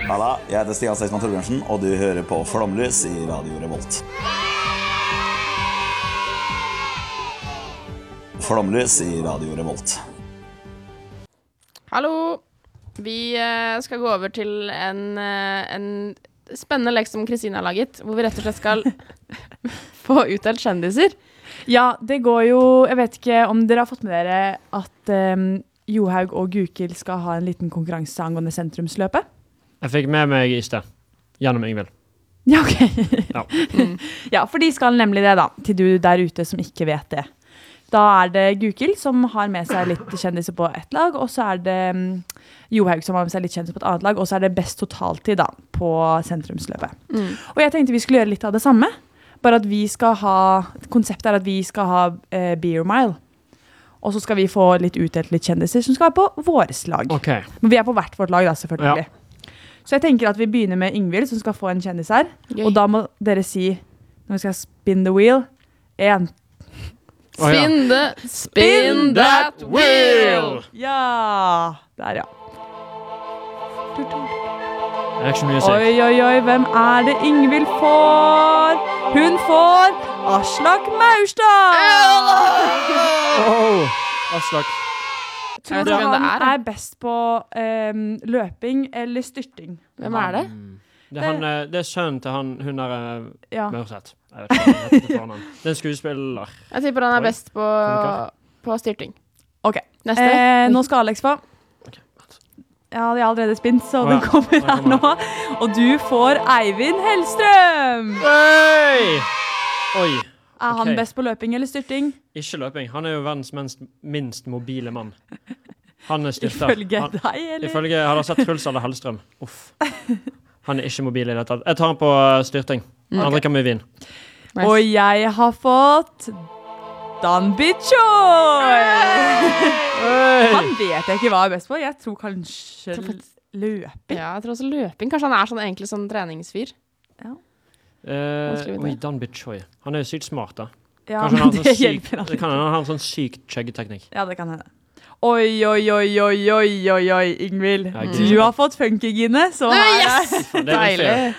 Halla, jeg heter Stian Seksmann Torbjørnsen, og du hører på Flomlys i Radio Revolt. Flomlys i Radio Revolt. Hallo! Vi skal gå over til en spennende lek som Kristine har laget, hvor vi rett og slett skal få utdelt kjendiser. Ja, det går jo, jeg vet ikke om dere har fått med dere at Johaug og Gukild skal ha en liten konkurranse angående sentrumsløpet. Jeg fikk med meg i sted, gjennom Ingvild. Ja, ok. Ja. Ja, for de skal nemlig det da, til du der ute som ikke vet det. Da det Gukild som har med seg litt kjendiser på et lag, og så det Johaug som har med seg litt kjendiser på et annet lag, og så det best totaltid da, på sentrumsløpet. Og jeg tenkte vi skulle gjøre litt av det samme. Bare at vi skal ha, konseptet at vi skal ha beer mile. Og så skal vi få litt utdelt litt kjendiser som skal være på våres lag. Okay. Men vi på hvert vårt lag da, selvfølgelig. Ja. Så jeg tenker at vi begynner med Ingvild, som skal få en kjendis her. Gøy. Og da må dere si, når vi skal spin the wheel, 1. Spin that wheel! Ja! Der, ja. Det ikke så mye å si. Oi, hvem det Ingvild får? Hun får Aslak Maurstad! Aslak. Jeg tror han best på løping eller styrting. Hvem det? Det sønnen til hun Mørseth. Jeg vet ikke, jeg heter han. Det en skuespiller. Jeg tipper han best på styrting. Ok, nå skal Alex få. Ja, de har allerede spint, så den kommer her nå. Og du får Eivind Hellstrøm! Hey! Oi! Han best på løping eller styrting? Ikke løping. Han jo verdens minst mobile mann. Han styrter. Ifølge deg, eller? Ifølge, jeg har sett Truls eller Hellstrøm. Uff. Han ikke mobil i det tatt. Jeg tar han på styrting. Han drikker mye vin. Nice. Og jeg har fått Danby Choi! Han vet jeg ikke hva best på. Jeg tror kanskje løping. Ja, jeg tror også løping. Kanskje han sånn, egentlig sånn treningsfyr. Ja. Danby Choi. Han jo sykt smart da. Ja, men det hjelper han. Kan han ha en sånn sykt cheggeteknikk? Ja, det kan hende. Oi, Ingvild. Du har fått funkygine, så yes! Deilig.